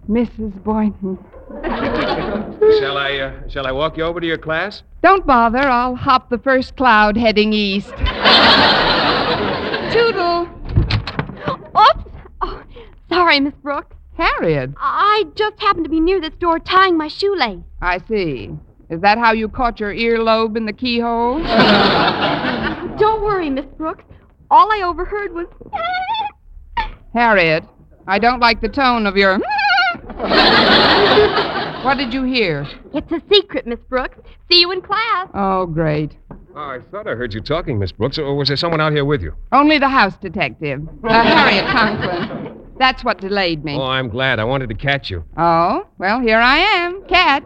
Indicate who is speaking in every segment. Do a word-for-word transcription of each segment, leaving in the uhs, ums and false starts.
Speaker 1: Missus Boynton.
Speaker 2: Shall I, uh, shall I walk you over to your class?
Speaker 1: Don't bother. I'll hop the first cloud heading east. Toodle.
Speaker 3: Oops. Oh, sorry, Miss Brooks.
Speaker 1: Harriet.
Speaker 3: I just happened to be near this door tying my shoelace.
Speaker 1: I see. Is that how you caught your earlobe in the keyhole?
Speaker 3: Don't worry, Miss Brooks. All I overheard was...
Speaker 1: Harriet, I don't like the tone of your... What did you hear?
Speaker 3: It's a secret, Miss Brooks. See you in class.
Speaker 1: Oh, great.
Speaker 2: Oh, I thought I heard you talking, Miss Brooks. Or was there someone out here with you?
Speaker 1: Only the house detective, uh, Harriet Conklin. That's what delayed me.
Speaker 2: Oh, I'm glad. I wanted to catch you.
Speaker 1: Oh, well, here I am. Catch.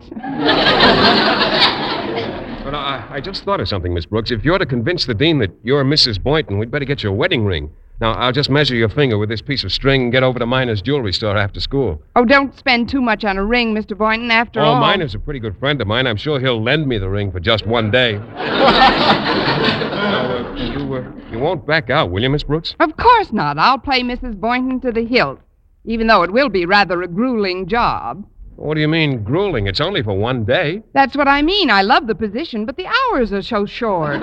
Speaker 2: But I, I just thought of something, Miss Brooks. If you're to convince the dean that you're Missus Boynton, we'd better get your wedding ring. Now, I'll just measure your finger with this piece of string and get over to Miner's jewelry store after school.
Speaker 1: Oh, don't spend too much on a ring, Mister Boynton, after
Speaker 2: oh,
Speaker 1: all.
Speaker 2: Oh, Miner's a pretty good friend of mine. I'm sure he'll lend me the ring for just one day. Now, uh, you, uh, you won't back out, will you, Miss Brooks?
Speaker 1: Of course not. I'll play Missus Boynton to the hilt, even though it will be rather a grueling job.
Speaker 2: What do you mean, grueling? It's only for one day.
Speaker 1: That's what I mean. I love the position, but the hours are so short.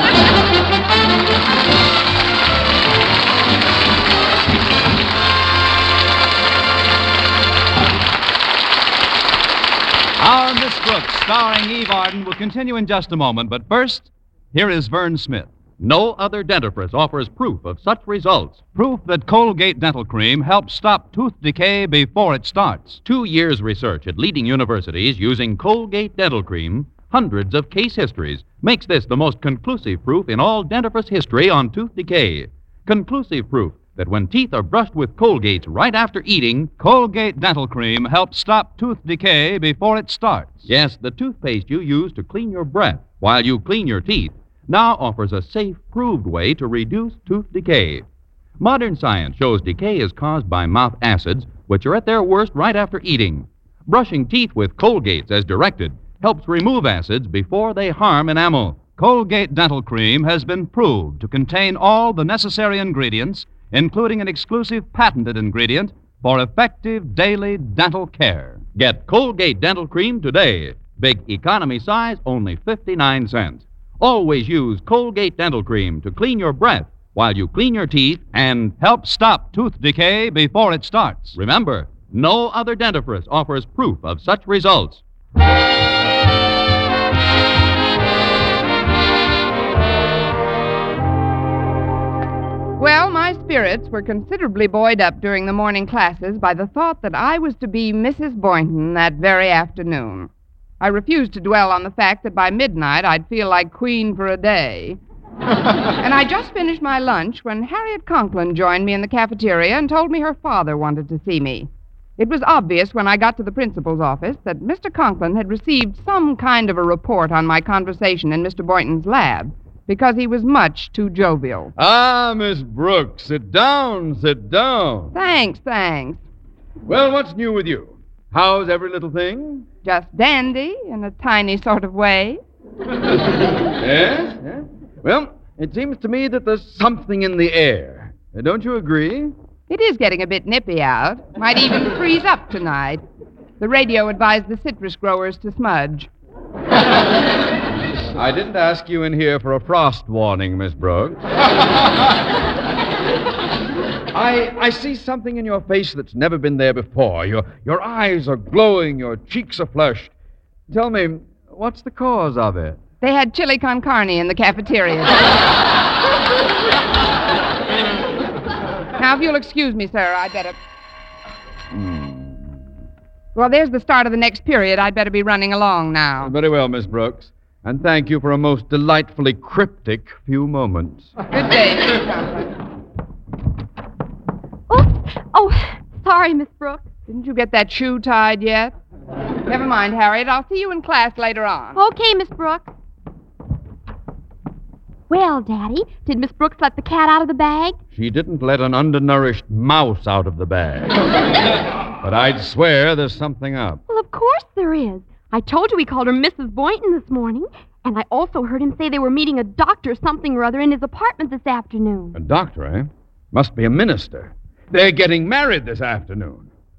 Speaker 4: Our Miss Brooks, starring Eve Arden, will continue in just a moment. But first, here is Vern Smith.
Speaker 5: No other dentifrice offers proof of such results.
Speaker 4: Proof that Colgate Dental Cream helps stop tooth decay before it starts.
Speaker 5: Two years' research at leading universities using Colgate Dental Cream, hundreds of case histories, makes this the most conclusive proof in all dentifrice history on tooth decay. Conclusive proof that when teeth are brushed with Colgate right after eating,
Speaker 4: Colgate Dental Cream helps stop tooth decay before it starts.
Speaker 5: Yes, the toothpaste you use to clean your breath while you clean your teeth now offers a safe, proved way to reduce tooth decay. Modern science shows decay is caused by mouth acids, which are at their worst right after eating. Brushing teeth with Colgates as directed helps remove acids before they harm enamel.
Speaker 4: Colgate Dental Cream has been proved to contain all the necessary ingredients, including an exclusive patented ingredient for effective daily dental care.
Speaker 5: Get Colgate Dental Cream today. Big economy size, only fifty-nine cents. Always use Colgate Dental Cream to clean your breath while you clean your teeth and
Speaker 4: help stop tooth decay before it starts.
Speaker 5: Remember, no other dentifrice offers proof of such results.
Speaker 1: Well, my spirits were considerably buoyed up during the morning classes by the thought that I was to be Missus Boynton that very afternoon. I refused to dwell on the fact that by midnight I'd feel like queen for a day. And I just finished my lunch when Harriet Conklin joined me in the cafeteria and told me her father wanted to see me. It was obvious when I got to the principal's office that Mister Conklin had received some kind of a report on my conversation in Mister Boynton's lab, because he was much too jovial.
Speaker 6: Ah, Miss Brooks, sit down, sit down.
Speaker 1: Thanks, thanks.
Speaker 6: Well, what's new with you? How's every little thing?
Speaker 1: Just dandy, in a tiny sort of way.
Speaker 6: Yes? Yes? Well, it seems to me that there's something in the air. Uh, Don't you agree?
Speaker 1: It is getting a bit nippy out. Might even freeze up tonight. The radio advised the citrus growers to smudge.
Speaker 6: I didn't ask you in here for a frost warning, Miss Brooks. I I see something in your face that's never been there before. Your your eyes are glowing, your cheeks are flushed. Tell me, what's the cause of it?
Speaker 1: They had chili con carne in the cafeteria. Now, if you'll excuse me, sir, I'd better...
Speaker 6: Hmm.
Speaker 1: Well, there's the start of the next period. I'd better be running along now.
Speaker 6: Very well, Miss Brooks. And thank you for a most delightfully cryptic few moments.
Speaker 1: Good day, Mister Conklin.
Speaker 3: Oops. Oh, sorry, Miss Brooks.
Speaker 1: Didn't you get that shoe tied yet? Never mind, Harriet. I'll see you in class later on.
Speaker 3: Okay, Miss Brooks. Well, Daddy, did Miss Brooks let the cat out of the bag?
Speaker 6: She didn't let an undernourished mouse out of the bag. But I'd swear there's something up.
Speaker 3: Well, of course there is. I told you we called her Missus Boynton this morning. And I also heard him say they were meeting a doctor something or other in his apartment this afternoon.
Speaker 6: A doctor, eh? Must be a minister. They're getting married this afternoon.